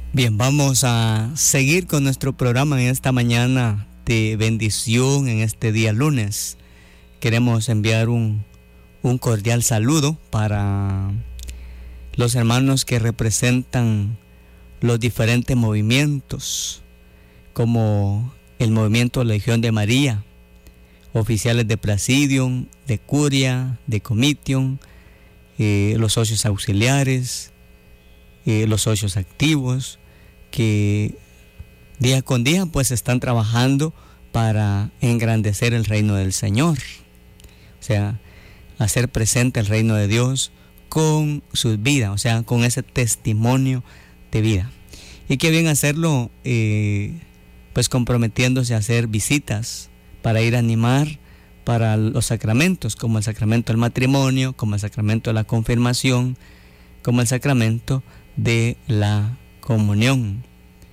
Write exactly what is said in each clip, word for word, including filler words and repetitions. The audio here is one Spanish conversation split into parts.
Bien, vamos a seguir con nuestro programa en esta mañana de bendición, en este día lunes. Queremos enviar un, un cordial saludo para los hermanos que representan los diferentes movimientos, como el movimiento Legión de María, oficiales de Presidium, de Curia, de Comitium, eh, los socios auxiliares, eh, los socios activos, que día con día pues están trabajando para engrandecer el reino del Señor, o sea, hacer presente el reino de Dios con sus vidas, o sea, con ese testimonio de vida. Y qué bien hacerlo, eh, pues comprometiéndose a hacer visitas para ir a animar para los sacramentos, como el sacramento del matrimonio, como el sacramento de la confirmación, como el sacramento de la comunión.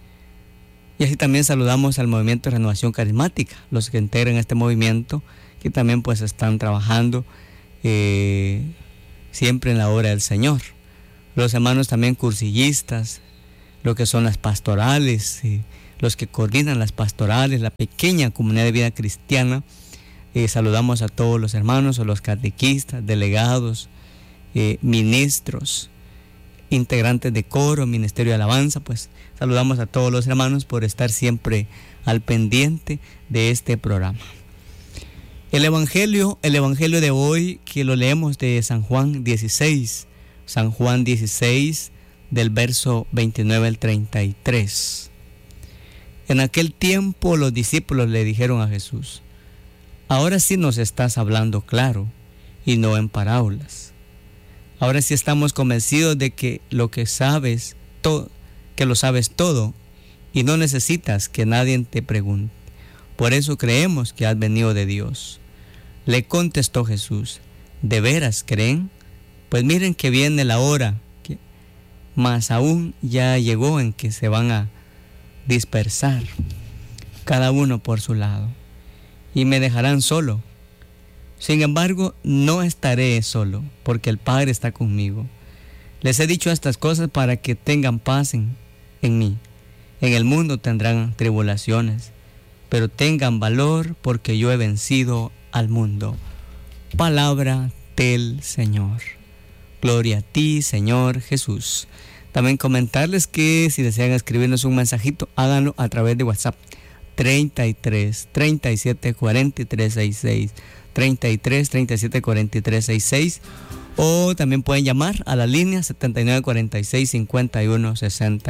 Y así también saludamos al movimiento de renovación carismática, los que integran este movimiento, que también pues están trabajando eh, siempre en la obra del Señor. Los hermanos también cursillistas, lo que son las pastorales, eh, los que coordinan las pastorales, la pequeña comunidad de vida cristiana. Eh, saludamos a todos los hermanos, a los catequistas, delegados, eh, ministros, integrantes de coro, ministerio de alabanza. Pues saludamos a todos los hermanos por estar siempre al pendiente de este programa. El evangelio, el evangelio de hoy, que lo leemos de San Juan dieciséis, San Juan dieciséis, del verso veintinueve al treinta y tres. En aquel tiempo los discípulos le dijeron a Jesús: ahora sí nos estás hablando claro y no en parábolas. Ahora sí estamos convencidos de que lo que sabes, to- que lo sabes todo y no necesitas que nadie te pregunte. Por eso creemos que has venido de Dios. Le contestó Jesús: ¿de veras creen? Pues miren que viene la hora, que, más aún ya llegó, en que se van a dispersar, cada uno por su lado, y me dejarán solo. Sin embargo, no estaré solo, porque el Padre está conmigo. Les he dicho estas cosas para que tengan paz en, en mí. En el mundo tendrán tribulaciones, pero tengan valor, porque yo he vencido al mundo. Palabra del Señor. Gloria a ti, Señor Jesús. También comentarles que si desean escribirnos un mensajito, háganlo a través de WhatsApp. treinta y tres, treinta y siete, cuarenta y tres, sesenta y seis. treinta y tres, treinta y siete, cuarenta y tres, sesenta y seis. O también pueden llamar a la línea setenta y nueve, cuarenta y seis, cincuenta y uno, sesenta.